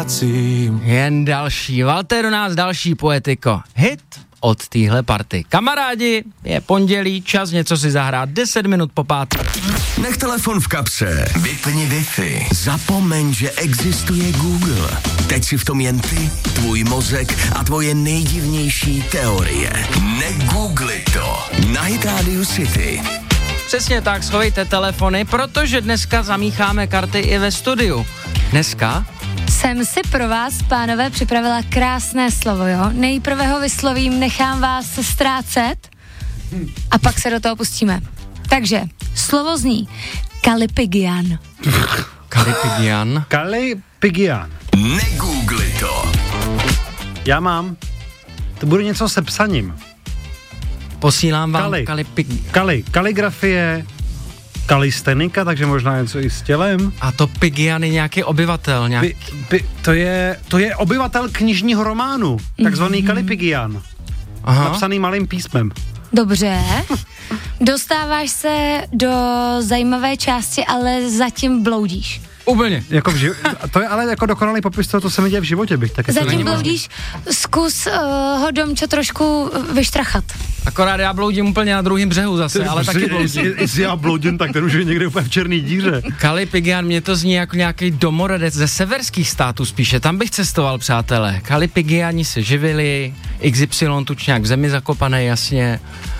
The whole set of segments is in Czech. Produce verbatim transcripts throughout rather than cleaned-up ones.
Jen další, valte do nás další poetiko. Hit od téhle party. Kamarádi, je pondělí, čas něco si zahrát, deset minut po páté. Nech telefon v kapse, vypni Wi-Fi, zapomeň, že existuje Google. Teď si v tom jen ty, tvůj mozek a tvoje nejdivnější teorie. Negoogli to. Na Hit Radio City. Přesně tak, schovejte telefony, protože dneska zamícháme karty i ve studiu. Dneska jsem si pro vás, pánové, připravila krásné slovo, jo? Nejprve ho vyslovím, nechám vás se ztrácet a pak se do toho pustíme. Takže, slovo zní Kalipigian. Kalipigian. Kalipigian. Negoogli to. Já mám. To bude něco se psaním. Posílám vám Kali. Kalipigian. Kali. Kaligrafie, kalistenika, takže možná něco i s tělem. A to Pigian je nějaký obyvatel, nějaký... Pi, pi, to, je, to je obyvatel knižního románu, takzvaný mm-hmm. Kalipigian. Aha. Napsaný malým písmem. Dobře. Dostáváš se do zajímavé části, ale zatím bloudíš. Úplně. Jako v živ... To je ale jako dokonalý popis toho, co se mi děje v životě, bych taky. Zatím bloudíš, zkus uh, ho domčo trošku vyštrachat. Akorát já bloudím úplně na druhém břehu zase, Ty, ale taky bloudím. Jestli já bloudím, tak ten už je někde úplně v černý díře. Kalipigian, mě to zní jako nějaký domorodec ze severských států spíše, tam bych cestoval, přátelé. Kalipigiani se živili, X Y tučňák v zemi zakopaný, jasně.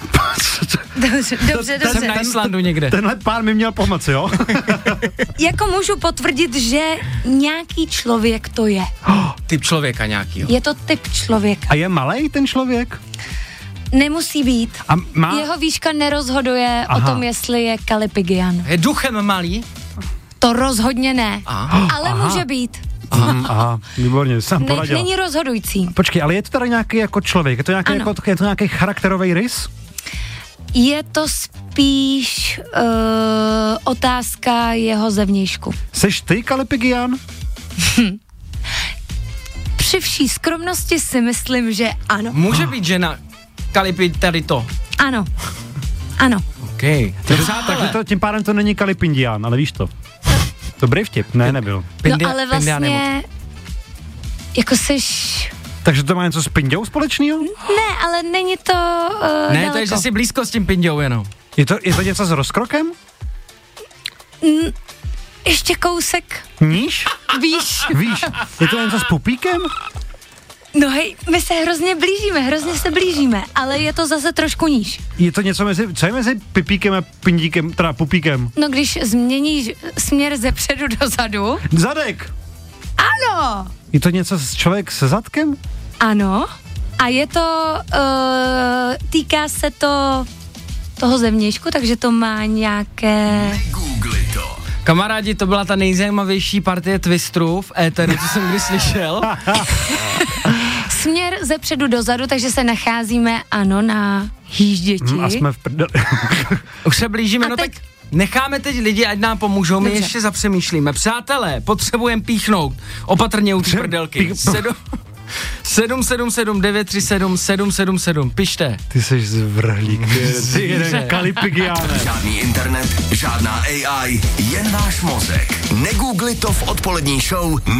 Dobře, dobře, dobře. Jsem na Islandu někde. Tenhle pán mi měl pomoci, jo? Jako můžu potvrdit, že nějaký člověk to je. Typ člověka nějakýho. Je to typ člověka. A je malej ten člověk? Nemusí být. A má... Jeho výška nerozhoduje Aha. o tom, jestli je Kalipigian. Je duchem malý? To rozhodně ne. Aha. Ale Aha. může být. Aha, aha, výborně, jsem ne, poradil. Není rozhodující. Počkej, ale je to teda nějaký jako člověk, je to nějaký, jako, je to nějaký charakterový rys? Je to spíš uh, otázka jeho zevnějšku. Seš ty Kalipigian? Hm. Při vší skromnosti si myslím, že ano. Může být žena Kalipi tady to. Ano. Ano. OK. Takže, takže to, tím pádem to není Kalipindián, ale víš to. Dobrý vtip, ne, nebyl. Pindi, no ale vlastně, jako seš... Takže to má něco s Pinďou společného? Ne, ale není to uh, Ne, daleko. to je, že jsi blízko s tím Pinďou jenom. Je to, je to něco s rozkrokem? Mm, ještě kousek. Níž? Víš. Víš, je to něco s pupíkem? No hej, my se hrozně blížíme, hrozně se blížíme, ale je to zase trošku níž. Je to něco mezi, co je mezi pipíkem a pindíkem, teda pupíkem? No když změníš směr ze předu do zadu. Zadek! Ano! Je to něco s člověk se zadkem? Ano. A je to, uh, týká se to toho zevnějšku, takže to má nějaké... Negoogli to. Kamarádi, to byla ta nejzajímavější partie twistů v éteru, co jsem kdy slyšel. Směr ze předu do zadu, takže se nacházíme, ano, na jížděti. Hmm, a jsme v prdeli. Už se blížíme, A no teď... tak necháme teď lidi, ať nám pomůžou, my Dobře. ještě zapřemýšlíme. Přátelé, potřebujeme píchnout. Opatrně u té prdelky. Pích... Sedm... sedm sedm sedm devět tři sedm sedm sedm sedm, pište. Ty jsi zvrhlík. Ty jeden Kalipigiáne. Žádný internet, žádná A I, jen váš mozek. Negoogli to v odpolední show